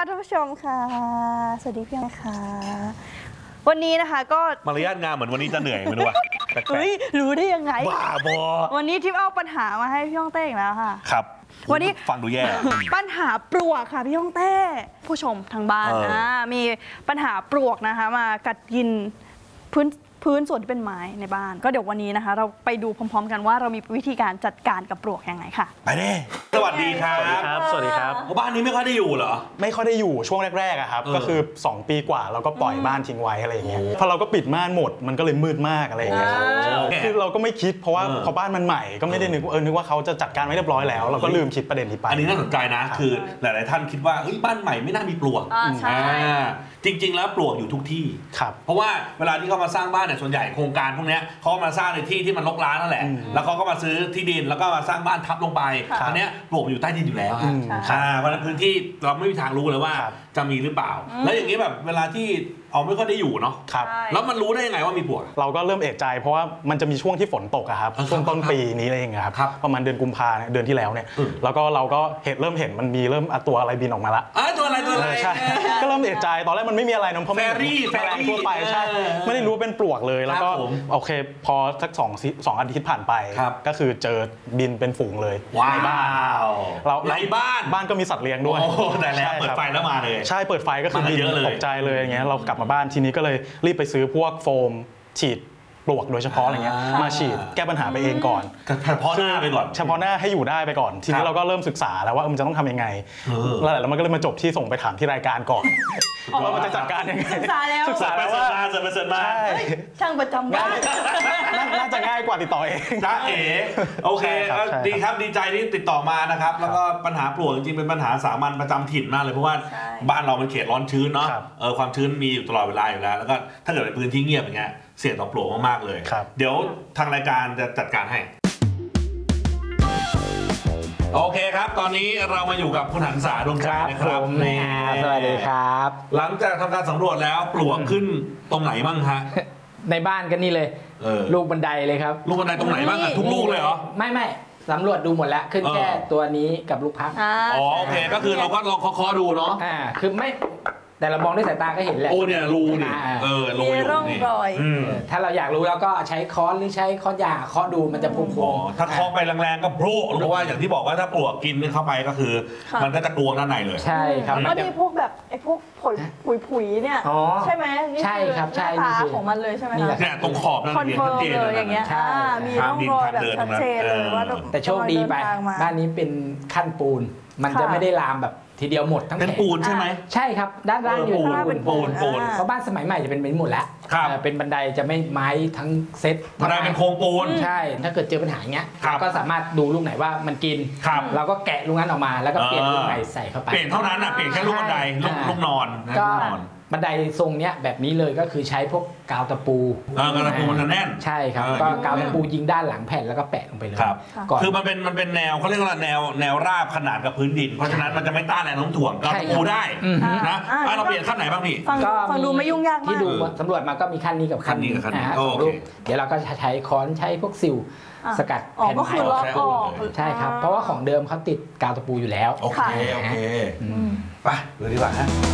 ท่านผู้ชมค่ะสวัสดีพี่ค่ะวันนี้นะคะก็มารยาทงามเหมือนวันนี้จะเหนื่อยไม่รู้ว่าเฮ้ยรู้ได้ยังไงบ้าบอวันนี้ทิพย์เอาปัญหามาให้พี่ฮ่องเต้อีกแล้วค่ะครับวันนี้ฟังดูแย่ปัญหาปลวกค่ะพี่ฮ่องเต้ผู้ชมทางบ้านมีปัญหาปลวกนะคะมากัดกินพื้นส่วนที่เป็นไม้ในบ้านก็เดี๋ยววันนี้นะคะเราไปดูพร้อมๆกันว่าเรามีวิธีการจัดการกับปลวกยังไงค่ะไปดิสวัสดีครับสวัสดีครับบ้านนี้ไม่ค่อยได้อยู่เหรอไม่ค่อยได้อยู่ช่วงแรกๆอะครับก็คือ2 ปีกว่าเราก็ปล่อยบ้านทิ้งไว้อะไรอย่างเงี้ยพอเราก็ปิดม่านหมดมันก็เลยมืดมากอะไรอย่างเงี้ยคือเราก็ไม่คิดเพราะว่าพอบ้านมันใหม่ก็ไม่ได้นึกว่าเขาจะจัดการไว้เรียบร้อยแล้วเราก็ลืมคิดประเด็นนี้ไปอันนี้น่าสนใจนะคือหลายๆท่านคิดว่าบ้านใหม่ไม่น่ามีปลวกจริงๆแล้วปลวกอยู่ทุกที่เพราะว่าเวลาที่เขามาสร้างบ้านเนี่ยส่วนใหญ่โครงการพวกนี้เขามาสร้างในที่ที่มันรกร้างนั่นแหละแล้วเขาก็มาซื้อที่ดินแล้วก็มาสร้างบ้านทับลงไปอันนี้ปลวกอยู่ใต้ดินอยู่แล้วเพราะฉะนั้นพื้นที่เราไม่มีทางรู้เลยว่าจะมีหรือเปล่าแล้วอย่างนี้แบบเวลาที่เอาไม่ค่อยได้อยู่เนาะแล้วมันรู้ได้ยังไงว่ามีปลวกเราก็เริ่มเอะใจเพราะว่ามันจะมีช่วงที่ฝนตกอะครับช่วงต้นปีนี้อะไรอย่างเงี้ยครับประมาณเดือนกุมภาเดือนที่แล้วเนี่ยแล้วก็เราก็เริ่มเห็นมันมีเริ่มตัวอะไรบินออกมาละตัวอะไรใช่ก็เริ่มเอะใจตอนแรกมันไม่มีอะไรนะเพราะแมลงทั่วไปใช่ไม่ได้รู้ว่าเป็นปลวกเลยแล้วก็โอเคพอสัก2 อาทิตย์ผ่านไปก็คือเจอบินเป็นฝูงเลยในบ้านเราในบ้านก็มีสัตว์เลี้ยงด้วยแต่แล้วเปิดไฟแล้วมาเลยใช่เปิดไฟก็คือบินตกใจเลยอย่างเงี้ยเรากลับมาบ้านทีนี้ก็เลยรีบไปซื้อพวกโฟมฉีดปลวกโดยเฉพาะอะไรเงี้ยมาฉีดแก้ปัญหาไปเองก่อนเฉพาะหน้าไปก่อนเฉพาะหน้าให้อยู่ได้ไปก่อนทีนี้เราก็เริ่มศึกษาแล้วว่ามันจะต้องทำยังไงแล้วมันก็เลยมาจบที่ส่งไปถามที่รายการก่อนว่ามันจะจัดการยังไงศึกษาแล้วว่าช่างประจำบ้านน่าจะง่ายกว่าติดต่อเองจ้าเอ๋โอเคดีครับดีใจที่ติดต่อมานะครับแล้วก็ปัญหาปลวกจริงๆเป็นปัญหาสามัญประจำถิ่นมากเลยเพราะว่าบ้านเรามันเขตร้อนชื้นเนาะความชื้นมีอยู่ตลอดเวลาอยู่แล้วแล้วก็ถ้าเกิดในพื้นที่เงียบอย่างเงี้ยเสี่ยงต่อปลวกมากๆเลยเดี๋ยวทางรายการจะจัดการให้โอเคครับตอนนี้เรามาอยู่กับคุณหันษาดวงใจนะครับสวัสดีครับหลังจากทำการสำรวจแล้วปลวกขึ้นตรงไหนบ้างฮะในบ้านกันนี่เลยลูกบันไดเลยครับลูกบันไดตรงไหนบ้างทุกลูกเลยเหรอไม่สำรวจดูหมดแล้วขึ้นแค่ตัวนี้กับลูกพักโอเคก็คือเราก็ลองเคาะดูเนาะคือไม่แต่เรามองด้วยสายตาก็เห็นแหละโอ้เนี่ยรูนี่รูอยู่นี่ถ้าเราอยากรู้แล้วก็ใช้ค้อนหรือใช้ค้อนยาเคาะดูมันจะพุ่งถ้าเคาะไปแรงๆก็โผล่เพราะว่าอย่างที่บอกว่าถ้าปลวกกินเข้าไปก็คือมันก็จะกลวงด้านในเลยใช่ครับก็มีพวกแบบไอ้พวกผุยเนี่ยใช่ไหมใช่ครับใช่ของมันเลยใช่ไหมเนี่ยตรงขอบนั่นเองชัดเจนเลยอย่างเงี้ยมีร่องรอยแบบชัดเจนเลยว่าแต่โชคดีไปบ้านนี้เป็นขั้นปูนมันจะไม่ได้ลามแบบทีเดียวหมดทั้งเป็นปูนใช่ไหมใช่ครับด้านล่างอยู่เป็นปูนเพราะบ้านสมัยใหม่จะเป็นหมดแล้วเป็นบันไดจะไม่ไม้ทั้งเซตบันไดเป็นโครงปูนใช่ถ้าเกิดเจอปัญหาอย่างเงี้ยก็สามารถดูลูกไหนว่ามันกินเราก็แกะลูกนั้นออกมาแล้วก็เปลี่ยนลูกใหม่ใส่เข้าไปเปลี่ยนเท่านั้นเปลี่ยนแค่ลูกบันไดลูกนอนก็บันไดทรงเนี้ยแบบนี้เลยก็คือใช้พวกกาวตะปูกาวตะปูมันจะแน่นใช่ครับก็กาวตะปูยิงด้านหลังแผ่นแล้วก็แปะลงไปเลยคือมันเป็นแนวเขาเรียกว่าแนวราบขนานกับพื้นดินเพราะฉะนั้นมันจะไม่ต้านแรงโน้มถ่วงกาวตะปูได้นะเราเปลี่ยนขั้นไหนบ้างพี่ฟังดูไม่ยุ่งยากมากที่ดูสำรวจมาก็มีขั้นนี้กับขั้นนี้เดี๋ยวเราก็ใช้ค้อนใช้พวกซิลสกัดแผ่นไม้ออกใช่ครับเพราะว่าของเดิมเขาติดกาวตะปูอยู่แล้วโอเคไปเลยดีกว่าฮะ